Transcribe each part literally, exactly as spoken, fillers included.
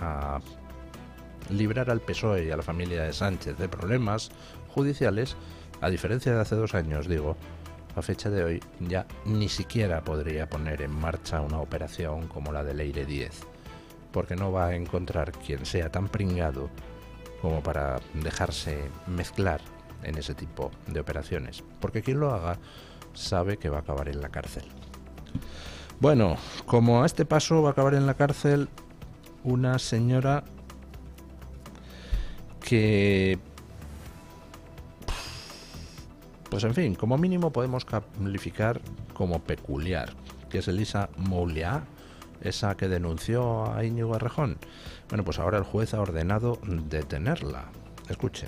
a librar al P S O E y a la familia de Sánchez de problemas judiciales, a diferencia de hace dos años, digo, a fecha de hoy ya ni siquiera podría poner en marcha una operación como la de Leire diez, porque no va a encontrar quien sea tan pringado como para dejarse mezclar en ese tipo de operaciones, porque quien lo haga sabe que va a acabar en la cárcel. Bueno, como a este paso va a acabar en la cárcel una señora que, pues en fin, como mínimo podemos calificar como peculiar, que es Elisa Mouliá, esa que denunció a Íñigo Errejón. Bueno, pues ahora el juez ha ordenado detenerla. Escuchen.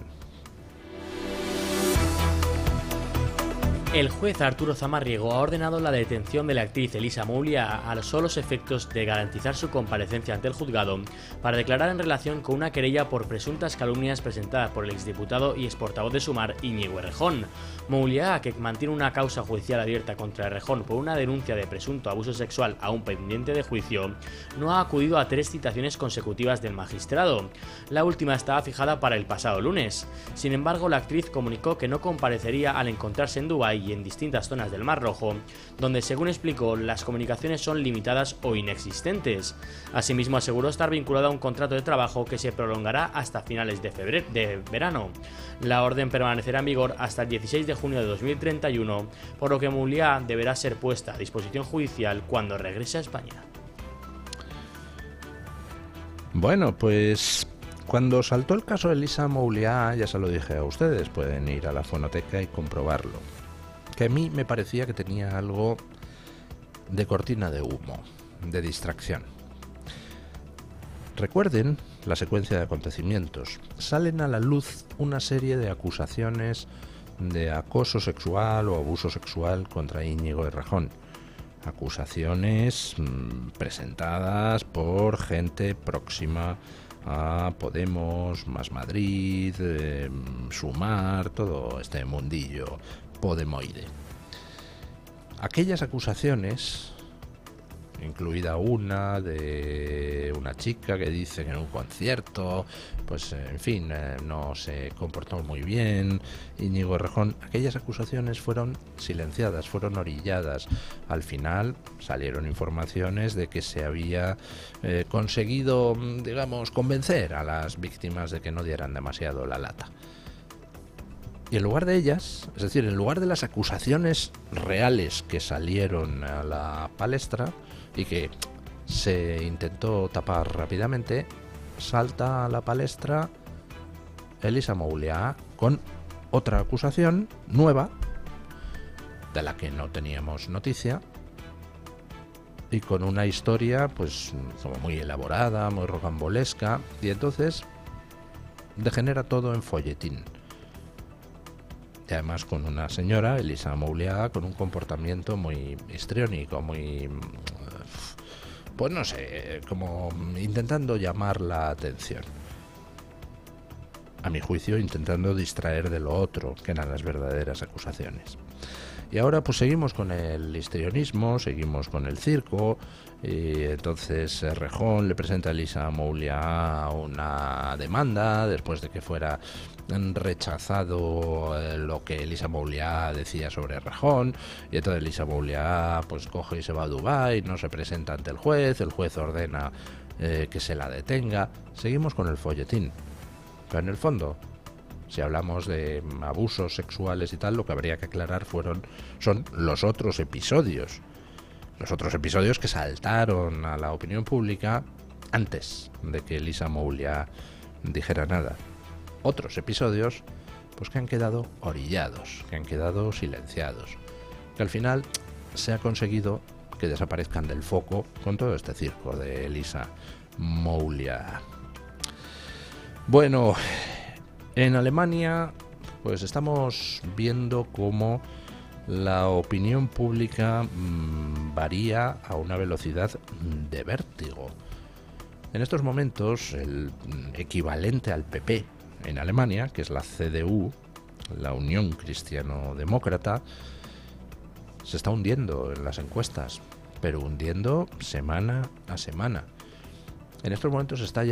El juez Arturo Zamarriego ha ordenado la detención de la actriz Elisa Mouliá a los solos efectos de garantizar su comparecencia ante el juzgado para declarar en relación con una querella por presuntas calumnias presentada por el exdiputado y exportavoz de Sumar, Íñigo Errejón. Mouliá, que mantiene una causa judicial abierta contra Errejón por una denuncia de presunto abuso sexual aún pendiente de juicio, no ha acudido a tres citaciones consecutivas del magistrado. La última estaba fijada para el pasado lunes. Sin embargo, la actriz comunicó que no comparecería al encontrarse en Dubái y en distintas zonas del Mar Rojo, donde, según explicó, las comunicaciones son limitadas o inexistentes. Asimismo, aseguró estar vinculada a un contrato de trabajo que se prolongará hasta finales de febrero de verano. La orden permanecerá en vigor hasta el dieciséis de junio de dos mil treinta y uno, por lo que Mouliá deberá ser puesta a disposición judicial cuando regrese a España. Bueno, pues cuando saltó el caso de Elisa Mouliá, ya se lo dije a ustedes, pueden ir a la fonoteca y comprobarlo, que a mí me parecía que tenía algo de cortina de humo, de distracción. Recuerden la secuencia de acontecimientos. Salen a la luz una serie de acusaciones de acoso sexual o abuso sexual contra Íñigo Errejón. Acusaciones mmm, presentadas por gente próxima a Podemos, Más Madrid, eh, Sumar, todo este mundillo podemoide. Aquellas acusaciones, incluida una de una chica que dice que en un concierto, pues en fin, eh, no se comportó muy bien Íñigo Errejón, aquellas acusaciones fueron silenciadas, fueron orilladas. Al final salieron informaciones de que se había eh, conseguido, digamos, convencer a las víctimas de que no dieran demasiado la lata. Y en lugar de ellas, es decir, en lugar de las acusaciones reales que salieron a la palestra y que se intentó tapar rápidamente, salta a la palestra Elisa Mouliá con otra acusación nueva, de la que no teníamos noticia, y con una historia pues como muy elaborada, muy rocambolesca, y entonces degenera todo en folletín. Y además con una señora, Elisa Mouliá, con un comportamiento muy histriónico, muy, pues no sé, como intentando llamar la atención. A mi juicio, intentando distraer de lo otro, que eran las verdaderas acusaciones. Y ahora pues seguimos con el histrionismo, seguimos con el circo, y entonces Errejón le presenta a Elisa Mouliá una demanda después de que fuera rechazado lo que Elisa Mouliá decía sobre Errejón, y entonces Elisa Mouliá pues coge y se va a Dubái, no se presenta ante el juez, el juez ordena eh, que se la detenga. Seguimos con el folletín, pero en el fondo, si hablamos de abusos sexuales y tal, lo que habría que aclarar fueron son los otros episodios. Los otros episodios que saltaron a la opinión pública antes de que Elisa Mouliá dijera nada. Otros episodios pues que han quedado orillados, que han quedado silenciados, que al final se ha conseguido que desaparezcan del foco con todo este circo de Elisa Mouliá. Bueno, en Alemania pues estamos viendo cómo la opinión pública mmm, varía a una velocidad de vértigo. En estos momentos el equivalente al P P en Alemania, que es la C D U, la Unión Cristiano-Demócrata, se está hundiendo en las encuestas, pero hundiendo semana a semana. En estos momentos está ya